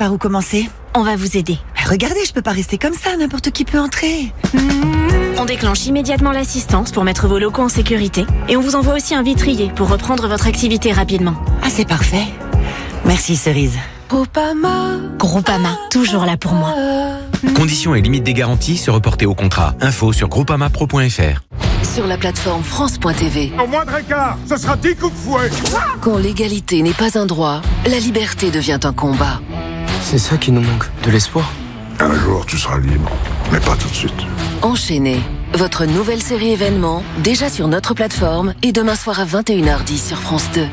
par où commencer? On va vous aider. Regardez, je peux pas rester comme ça, n'importe qui peut entrer. On déclenche immédiatement l'assistance pour mettre vos locaux en sécurité et on vous envoie aussi un vitrier pour reprendre votre activité rapidement. Ah, c'est parfait. Merci, Cerise. Groupama, toujours là pour moi. Conditions et limites des garanties se reporter au contrat. Info sur groupamapro.fr. Sur la plateforme France.tv. Au moindre écart, ce sera 10 coups de fouet. Quand l'égalité n'est pas un droit, la liberté devient un combat. C'est ça qui nous manque, de l'espoir. Un jour, tu seras libre, mais pas tout de suite. Enchaîné, votre nouvelle série événement, déjà sur notre plateforme et demain soir à 21h10 sur France 2.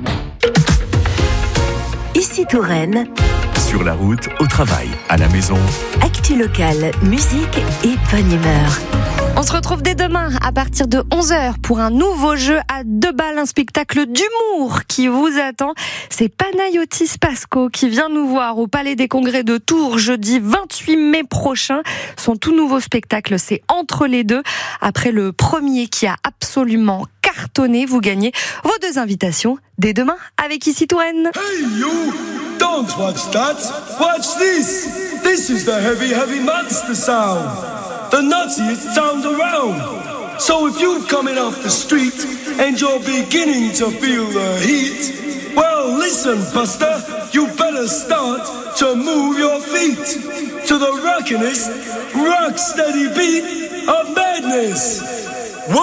Ici Touraine. Sur la route, au travail, à la maison. Actu locale, musique et bonne humeur. On se retrouve dès demain à partir de 11h pour un nouveau jeu à 2 balles, un spectacle d'humour qui vous attend. C'est Panayotis Pasco qui vient nous voir au Palais des Congrès de Tours jeudi 28 mai prochain. Son tout nouveau spectacle, c'est Entre les deux. Après le premier qui a absolument cartonné, vous gagnez vos 2 invitations dès demain avec Ici Touraine. Hey you! Don't watch that! Watch this! This is the heavy, heavy monster sound! The nuttiest sound around. So if you're coming off the street and you're beginning to feel the heat, well listen Buster, you better start to move your feet to the rockinest, rock steady beat of madness.